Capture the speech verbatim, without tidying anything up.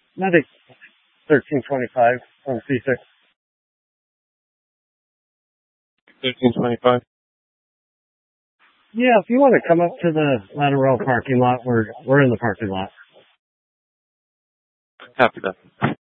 Medic thirteen twenty-five on C six. thirteen twenty-five. Yeah, if you want to come up to the Lateral parking lot, we're we're in the parking lot. Copy that.